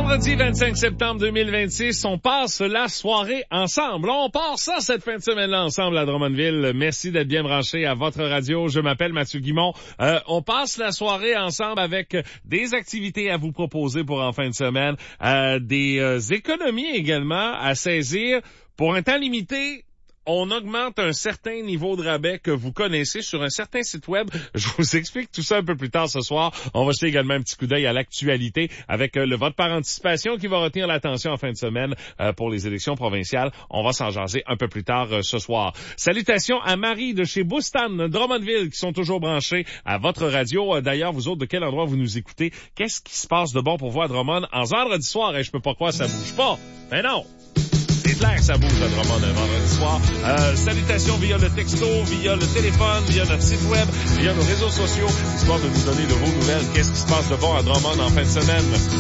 Vendredi 25 septembre 2026, on passe la soirée ensemble. On passe ça cette fin de semaine-là ensemble à Drummondville. Merci d'être bien branchés à votre radio. Je m'appelle Mathieu Guimont. On passe la soirée ensemble avec des activités à vous proposer pour en fin de semaine, des économies également à saisir pour un temps limité. On augmente un certain niveau de rabais que vous connaissez sur un certain site web. Je vous explique tout ça un peu plus tard ce soir. On va jeter également un petit coup d'œil à l'actualité avec le vote par anticipation qui va retenir l'attention en fin de semaine pour les élections provinciales. On va s'en jaser un peu plus tard ce soir. Salutations à Marie de chez Boustan, Drummondville, qui sont toujours branchés à votre radio. D'ailleurs, vous autres, de quel endroit vous nous écoutez? Qu'est-ce qui se passe de bon pour vous à Drummond en vendredi soir? Et je peux pas croire que ça bouge pas. Mais non! C'est clair que ça bouge à Drummond un vendredi soir. Salutations via le texto, via le téléphone, via notre site web, via nos réseaux sociaux, histoire de nous donner de vos nouvelles. Qu'est-ce qui se passe de bon à Drummond en fin de semaine?